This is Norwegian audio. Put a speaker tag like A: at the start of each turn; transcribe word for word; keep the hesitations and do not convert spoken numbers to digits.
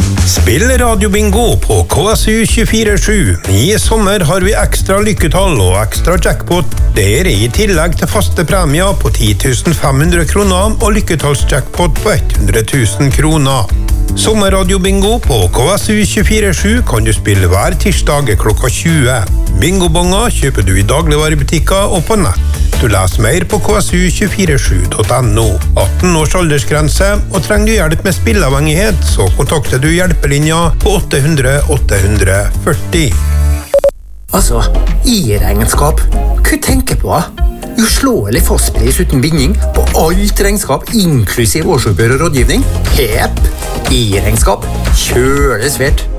A: Spill radiobingo på K S U tjuefire sju. I sommer har vi ekstra lykketall og ekstra jackpot. Det er i tillegg til faste premier på ti tusen fem hundre kroner og lykketallsjackpot på hundre tusen kroner. Sommerradiobingo på K S U tjuefire sju kan du spille hver tirsdag klokka tjue. Bingobonger kjøper du i dagligvarebutikker og på nett. Du leser mer på k s u to fire sju punktum no. atten års aldersgrense, og trenger du hjelp med spilleavhengighet, så kontakter du hjelpelinja på åtte hundre åtte hundre førti.
B: Altså, i-regnskap. Hva tenker på? Uslåelig fastpris uten binding på alt regnskap, inklusiv årsoppgjør og rådgivning. Hepp! I-regnskap. Kjølig svært.